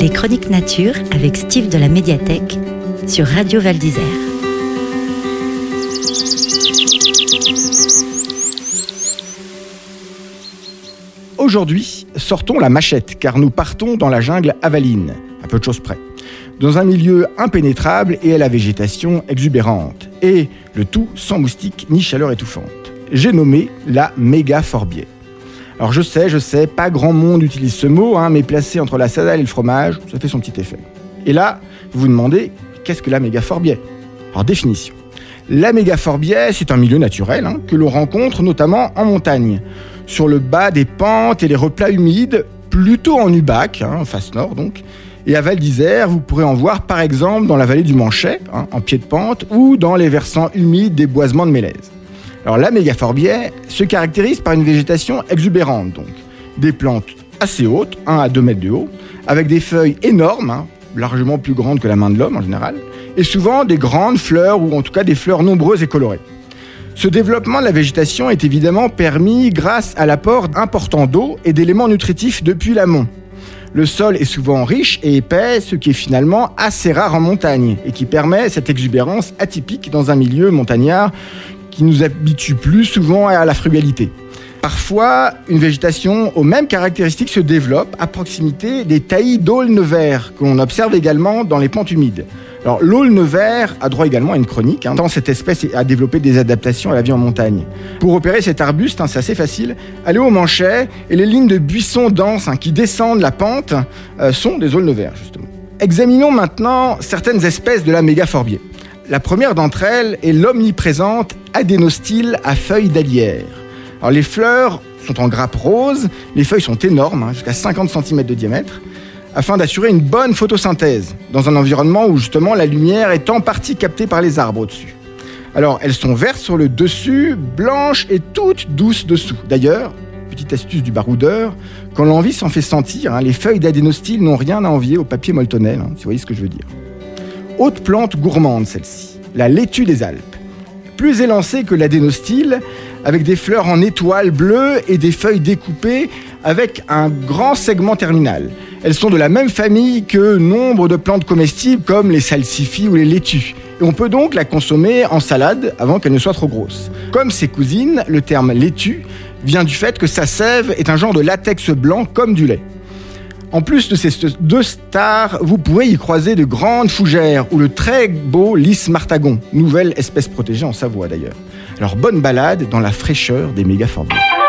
Les Chroniques Nature avec Steve de la Médiathèque sur Radio Val d'Isère. Aujourd'hui, sortons la machette car nous partons dans la jungle avaline, à peu de choses près, dans un milieu impénétrable et à la végétation exubérante, et le tout sans moustiques ni chaleur étouffante. J'ai nommé la mégaphorbiaie. Alors je sais, pas grand monde utilise ce mot, mais placé entre la sadale et le fromage, ça fait son petit effet. Et là, vous vous demandez, qu'est-ce que la mégaphorbiaie ? Alors définition. La mégaphorbiaie, c'est un milieu naturel que l'on rencontre notamment en montagne, sur le bas des pentes et les replats humides, plutôt en Ubac, face nord donc. Et à Val d'Isère, vous pourrez en voir par exemple dans la vallée du Manchet, en pied de pente, ou dans les versants humides des boisements de Mélèze. Alors la mégaphorbiaie se caractérise par une végétation exubérante, donc des plantes assez hautes, 1 à 2 mètres de haut, avec des feuilles énormes, largement plus grandes que la main de l'homme en général, et souvent des grandes fleurs, ou en tout cas des fleurs nombreuses et colorées. Ce développement de la végétation est évidemment permis grâce à l'apport important d'eau et d'éléments nutritifs depuis l'amont. Le sol est souvent riche et épais, ce qui est finalement assez rare en montagne, et qui permet cette exubérance atypique dans un milieu montagnard qui nous habitue plus souvent à la frugalité. Parfois, une végétation aux mêmes caractéristiques se développe à proximité des taillis d'aulnes verts que l'on observe également dans les pentes humides. Alors, l'aulne vert a droit également à une chronique, tant cette espèce a développé des adaptations à la vie en montagne. Pour repérer cet arbuste, c'est assez facile, allez au Manchet et les lignes de buissons denses qui descendent la pente sont des aulnes verts, justement. Examinons maintenant certaines espèces de la mégaphorbiaie. La première d'entre elles est l'omniprésente adénostyle à feuilles d'alière. Alors, les fleurs sont en grappe rose, les feuilles sont énormes, jusqu'à 50 cm de diamètre, afin d'assurer une bonne photosynthèse, dans un environnement où justement la lumière est en partie captée par les arbres au-dessus. Alors, elles sont vertes sur le dessus, blanches et toutes douces dessous. D'ailleurs, petite astuce du baroudeur, quand l'envie s'en fait sentir, les feuilles d'adénostyle n'ont rien à envier au papier moltonel, si vous voyez ce que je veux dire. Autre plante gourmande, celle-ci, la laitue des Alpes. Plus élancée que l'adénostyle, avec des fleurs en étoiles bleues et des feuilles découpées avec un grand segment terminal. Elles sont de la même famille que nombre de plantes comestibles comme les salsifis ou les laitues. Et on peut donc la consommer en salade avant qu'elle ne soit trop grosse. Comme ses cousines, le terme laitue vient du fait que sa sève est un genre de latex blanc comme du lait. En plus de ces deux stars, vous pourrez y croiser de grandes fougères ou le très beau lys martagon, nouvelle espèce protégée en Savoie d'ailleurs. Alors bonne balade dans la fraîcheur des mégaphorbiaes.